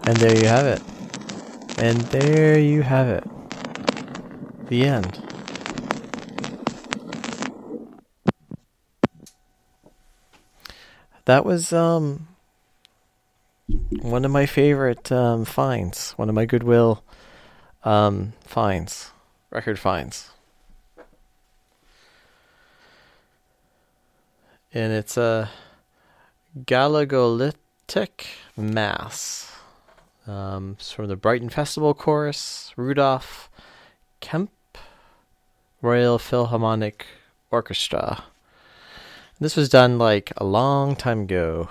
And there you have it. And there you have it. The end. That was one of my favorite finds. One of my Goodwill finds. Record finds. And it's a Galagolitic Mass. It's from the Brighton Festival Chorus, Rudolph Kemp Royal Philharmonic Orchestra. This was done like a long time ago.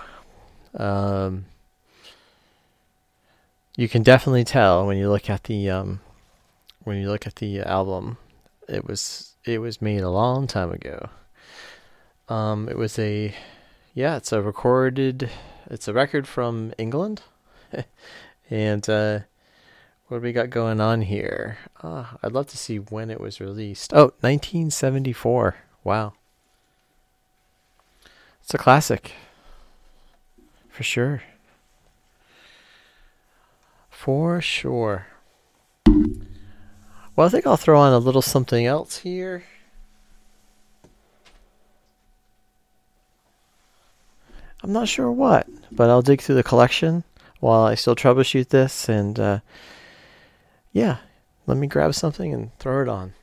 You can definitely tell when you look at the album. It was made a long time ago. It's a record from England. And what do we got going on here? I'd love to see when it was released. 1974. Wow. It's a classic. For sure. For sure. Well, I think I'll throw on a little something else here. I'm not sure what, but I'll dig through the collection while I still troubleshoot this, and let me grab something and throw it on.